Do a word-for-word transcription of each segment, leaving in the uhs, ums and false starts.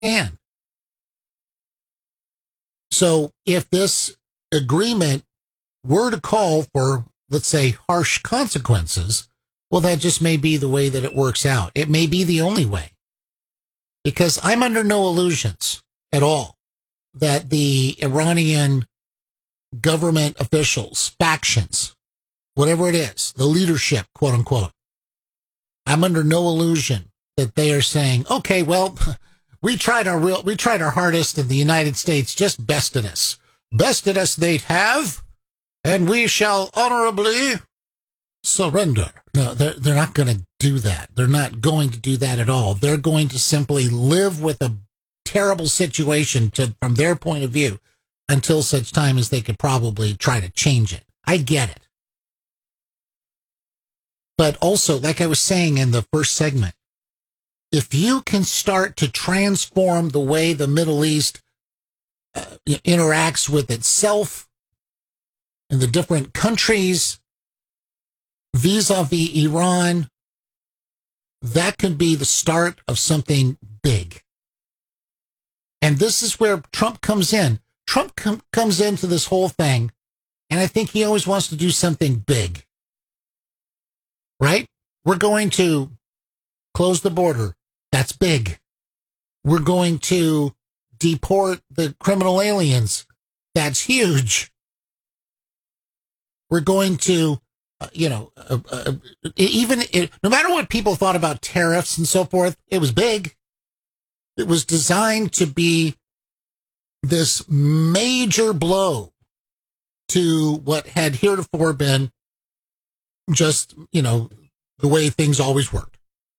And so if this agreement were to call for, let's say, harsh consequences, well, that just may be the way that it works out. It may be the only way. Because I'm under no illusions at all that the Iranian government officials, factions, whatever it is, the leadership, quote unquote, I'm under no illusion that they are saying, okay, well, we tried our real, we tried our hardest and the United States just bested us. Bested us they have, and we shall honorably surrender. No, they're, they're not going to do that. They're not going to do that at all. They're going to simply live with a terrible situation to, from their point of view until such time as they could probably try to change it. I get it. But also, like I was saying in the first segment, if you can start to transform the way the Middle East uh, interacts with itself and the different countries vis-a-vis Iran, that could be the start of something big. And this is where Trump comes in. Trump com- comes into this whole thing, and I think he always wants to do something big. Right? We're going to close the border. That's big. We're going to deport the criminal aliens. That's huge. We're going to, uh, you know, uh, uh, even it, no matter what people thought about tariffs and so forth, it was big. It was designed to be this major blow to what had heretofore been just, you know, the way things always worked.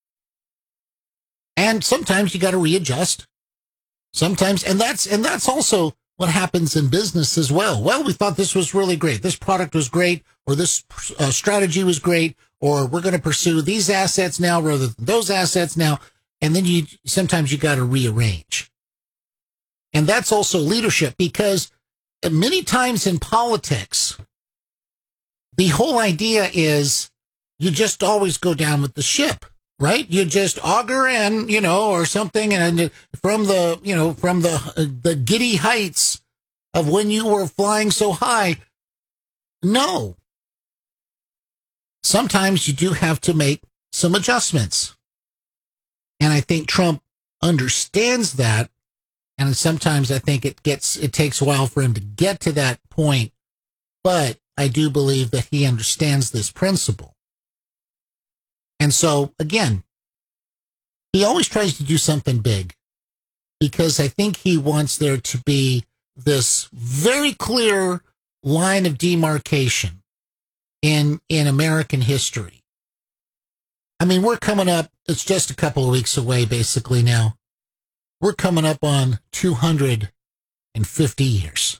And sometimes you got to readjust. Sometimes, and that's, and that's also what happens in business as well. Well, we thought this was really great. This product was great, or this uh, strategy was great, or we're going to pursue these assets now rather than those assets now. And then you, sometimes you got to rearrange. And that's also leadership, because many times in politics, the whole idea is you just always go down with the ship, right? You just auger in, you know, or something, and from the, you know, from the the giddy heights of when you were flying so high. No. Sometimes you do have to make some adjustments. And I think Trump understands that. And sometimes I think it gets, it takes a while for him to get to that point. But I do believe that he understands this principle. And so, again, he always tries to do something big, because I think he wants there to be this very clear line of demarcation in, in American history. I mean, we're coming up, it's just a couple of weeks away, basically now. We're coming up on two hundred fifty years.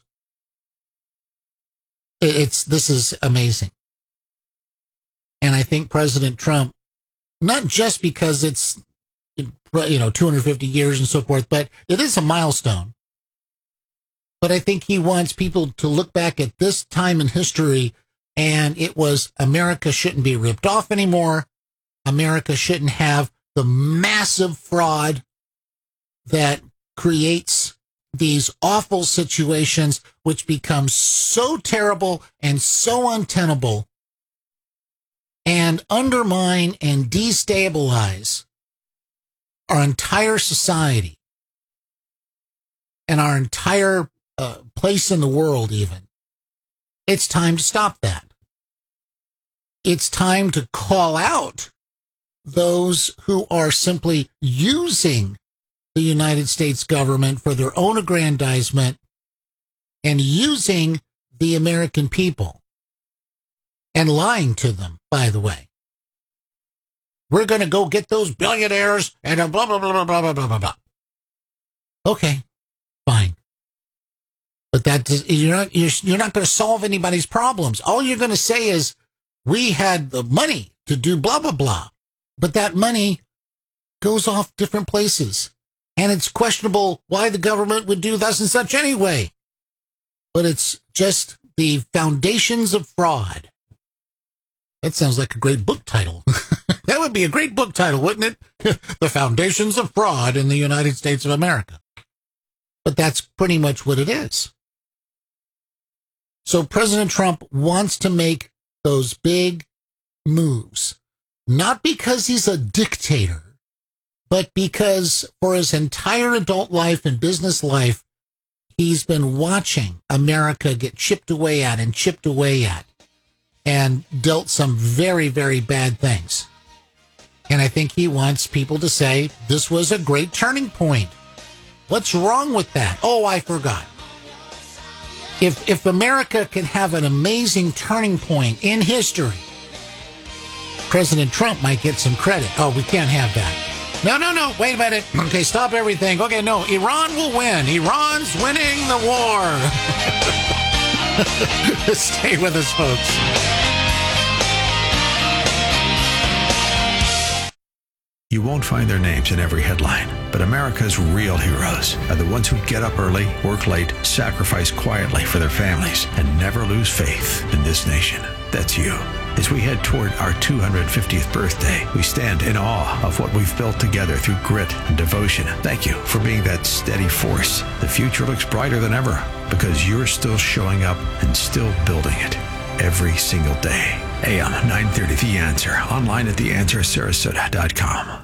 It's, this is amazing. And I think President Trump, not just because it's, you know, two hundred fifty years and so forth, but it is a milestone. But I think he wants people to look back at this time in history, and it was America shouldn't be ripped off anymore. America shouldn't have the massive fraud that creates these awful situations, which become so terrible and so untenable and undermine and destabilize our entire society and our entire uh, place in the world even. It's time to stop that. It's time to call out those who are simply using the United States government for their own aggrandizement and using the American people and lying to them, by the way. We're going to go get those billionaires and blah, blah, blah, blah, blah, blah, blah, blah. Okay, fine. But that does, you're not, you're, you're not going to solve anybody's problems. All you're going to say is, we had the money to do blah, blah, blah. But that money goes off different places. And it's questionable why the government would do thus and such anyway. But it's just the foundations of fraud. That sounds like a great book title. That would be a great book title, wouldn't it? The Foundations of Fraud in the United States of America. But that's pretty much what it is. So President Trump wants to make those big moves, not because he's a dictator, but because for his entire adult life and business life, he's been watching America get chipped away at and chipped away at and dealt some very, very bad things. And I think he wants people to say, this was a great turning point. What's wrong with that? Oh, I forgot. If if America can have an amazing turning point in history, President Trump might get some credit. Oh, we can't have that. No, no, no. Wait a minute. Okay, stop everything. Okay, no. Iran will win. Iran's winning the war. Stay with us, folks. You won't find their names in every headline, but America's real heroes are the ones who get up early, work late, sacrifice quietly for their families, and never lose faith in this nation. That's you. As we head toward our two hundred fiftieth birthday, we stand in awe of what we've built together through grit and devotion. Thank you for being that steady force. The future looks brighter than ever because you're still showing up and still building it every single day. A M nine thirty The Answer. Online at the answer sarasota dot com.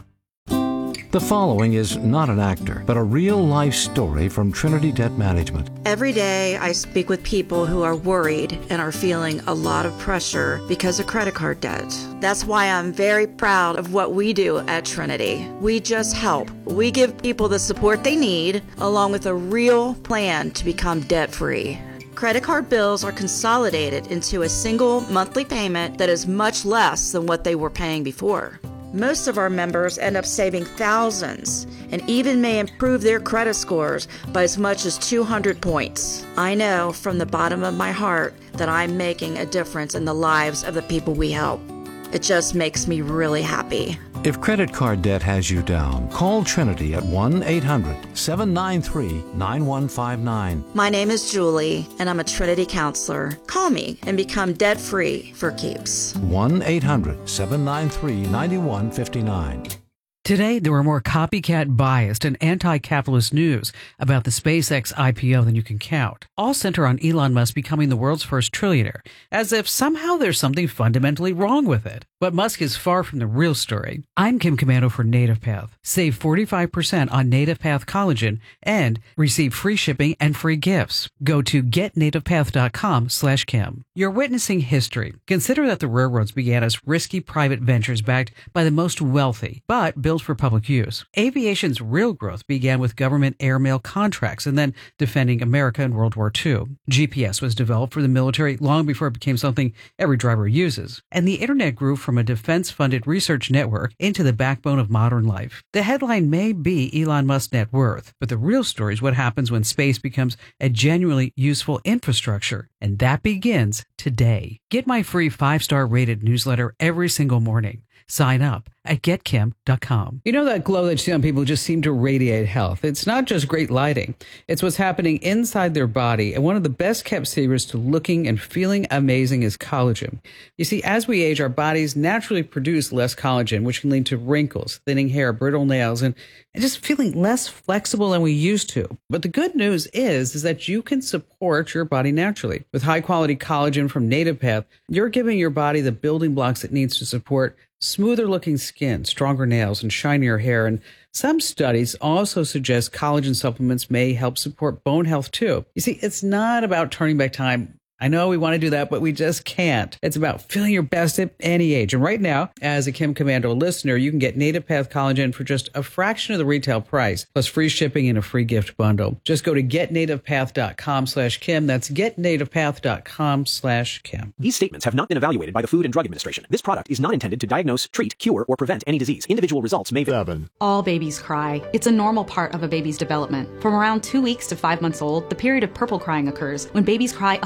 The following is not an actor, but a real-life story from Trinity Debt Management. Every day I speak with people who are worried and are feeling a lot of pressure because of credit card debt. That's why I'm very proud of what we do at Trinity. We just help. We give people the support they need, along with a real plan to become debt-free. Credit card bills are consolidated into a single monthly payment that is much less than what they were paying before. Most of our members end up saving thousands and even may improve their credit scores by as much as two hundred points. I know from the bottom of my heart that I'm making a difference in the lives of the people we help. It just makes me really happy. If credit card debt has you down, call Trinity at one eight hundred seven nine three nine one five nine. My name is Julie, and I'm a Trinity counselor. Call me and become debt-free for keeps. one eight hundred seven nine three nine one five nine. Today, there are more copycat biased and anti-capitalist news about the SpaceX I P O than you can count. All center on Elon Musk becoming the world's first trillionaire, as if somehow there's something fundamentally wrong with it. But Musk is far from the real story. I'm Kim Komando for NativePath. Save forty-five percent on NativePath collagen and receive free shipping and free gifts. Go to get native path dot com slash Kim. You're witnessing history. Consider that the railroads began as risky private ventures backed by the most wealthy, but built for public use. Aviation's real growth began with government airmail contracts and then defending America in World War Two. G P S was developed for the military long before it became something every driver uses. And the internet grew from a defense-funded research network into the backbone of modern life. The headline may be Elon Musk's net worth, but the real story is what happens when space becomes a genuinely useful infrastructure. And that begins today. Get my free five-star rated newsletter every single morning. Sign up at get kim dot com. You know that glow that you see on people who just seem to radiate health? It's not just great lighting. It's what's happening inside their body. And one of the best kept secrets to looking and feeling amazing is collagen. You see, as we age, our bodies naturally produce less collagen, which can lead to wrinkles, thinning hair, brittle nails, and just feeling less flexible than we used to. But the good news is, is that you can support your body naturally. With high quality collagen from NativePath, you're giving your body the building blocks it needs to support smoother looking skin, stronger nails, and shinier hair. And some studies also suggest collagen supplements may help support bone health too. You see, it's not about turning back time. I know we want to do that, but we just can't. It's about feeling your best at any age. And right now, as a Kim Komando listener, you can get NativePath collagen for just a fraction of the retail price, plus free shipping and a free gift bundle. Just go to get native path dot com slash Kim. That's get native path dot com slash Kim. These statements have not been evaluated by the Food and Drug Administration. This product is not intended to diagnose, treat, cure, or prevent any disease. Individual results may vary. All babies cry. It's a normal part of a baby's development. From around two weeks to five months old, the period of purple crying occurs when babies cry a lot.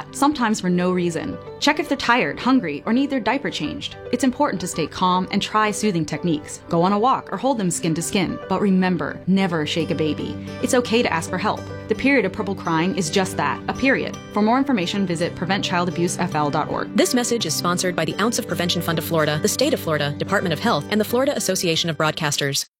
lot, sometimes for no reason. Check if they're tired, hungry, or need their diaper changed. It's important to stay calm and try soothing techniques. Go on a walk or hold them skin to skin. But remember, never shake a baby. It's okay to ask for help. The period of purple crying is just that, a period. For more information, visit prevent child abuse f l dot org. This message is sponsored by the Ounce of Prevention Fund of Florida, the State of Florida, Department of Health, and the Florida Association of Broadcasters.